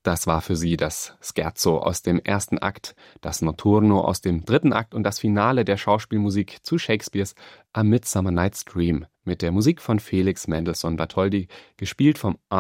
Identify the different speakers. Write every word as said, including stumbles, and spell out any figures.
Speaker 1: Das war für sie das Scherzo aus dem ersten Akt, das Notturno aus dem dritten Akt und das Finale der Schauspielmusik zu Shakespeares A Midsummer Night's Dream mit der Musik von Felix Mendelssohn Bartholdy, gespielt vom